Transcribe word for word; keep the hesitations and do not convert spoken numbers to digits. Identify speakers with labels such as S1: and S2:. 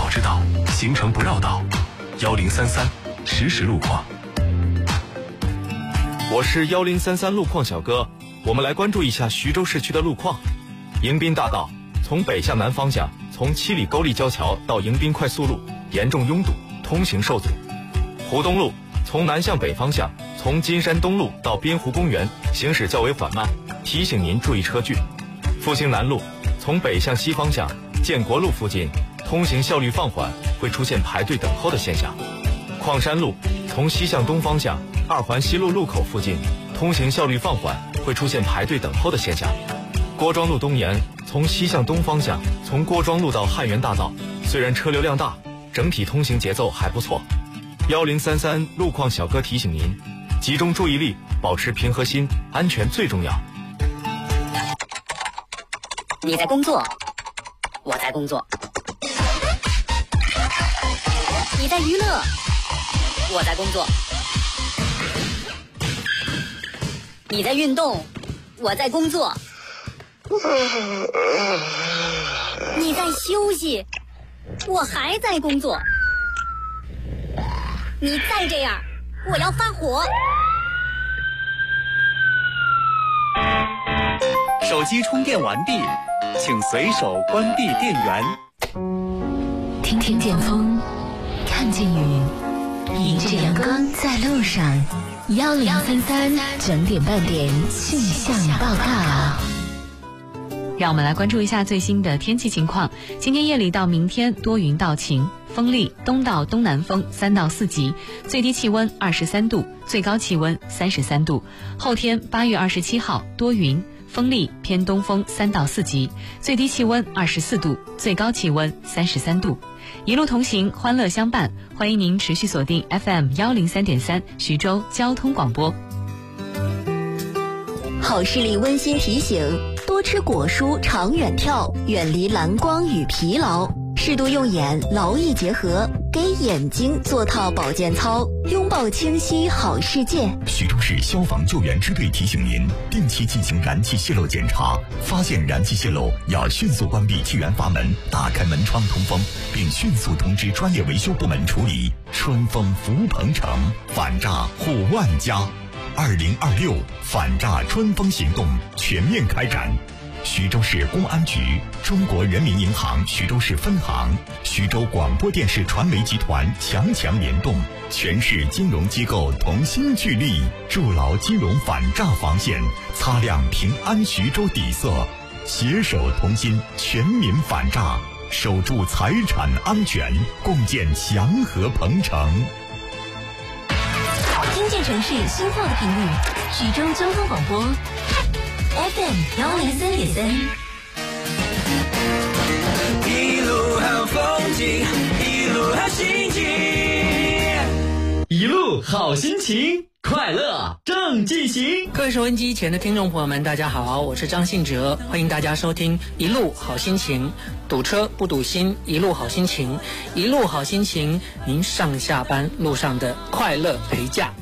S1: 知道，行程不绕道。幺零三三实时路况。
S2: 我是幺零三三路况小哥，我们来关注一下徐州市区的路况。迎宾大道从北向南方向，从七里沟立交桥到迎宾快速路严重拥堵，通行受阻。湖东路从南向北方向，从金山东路到滨湖公园行驶较为缓慢，提醒您注意车距。复兴南路从北向西方向，建国路附近通行效率放缓，会出现排队等候的现象。矿山路从西向东方向，二环西路路口附近通行效率放缓，会出现排队等候的现象。郭庄路东沿从西向东方向，从郭庄路到汉源大道，虽然车流量大，整体通行节奏还不错。幺零三三路况小哥提醒您，集中注意力，保持平和心，安全最重要。
S3: 你在工作，我在工作；你在娱乐，我在工作；你在运动，我在工作；你在休息，我还在工作。你再这样，我要发火。
S4: 手机充电完毕，请随手关闭电源。
S5: 听听见风，看见雨，迎着阳光在路上。幺零三三整点半点气象报告。
S6: 让我们来关注一下最新的天气情况。今天夜里到明天多云到晴，风力东到东南风三到四级，最低气温二十三度，最高气温三十三度。后天八月二十七号多云，风力偏东风三到四级，最低气温二十四度，最高气温三十三度。一路同行，欢乐相伴，欢迎您持续锁定 F M 幺零三点三徐州交通广播。
S7: 好视力温馨提醒：多吃果蔬，长远眺，远离蓝光与疲劳，适度用眼，劳逸结合，给眼睛做套保健操，拥抱清晰好世界。
S8: 徐州市消防救援支队提醒您，定期进行燃气泄漏检查，发现燃气泄漏要迅速关闭气源阀门，打开门窗通风，并迅速通知专业维修部门处理。春风福鹏城，反诈护万家。二零二六反诈春风行动全面开展。徐州市公安局、中国人民银行徐州市分行、徐州广播电视传媒集团强强联动，全市金融机构同心聚力，筑牢金融反诈防线，擦亮平安徐州底色，携手同心，全民反诈，守住财产安全，共建祥和鹏城。
S7: 听见城市新化的频率，徐州交通广播 F M 幺零三点三。
S9: 一路好风景，一路好心情，
S10: 一路好心情，快乐正进行。
S11: 各位收音机前的听众朋友们，大家好，我是张信哲，欢迎大家收听一路好心情。堵车不堵心，一路好心情，一路好心情，您上下班路上的快乐陪驾。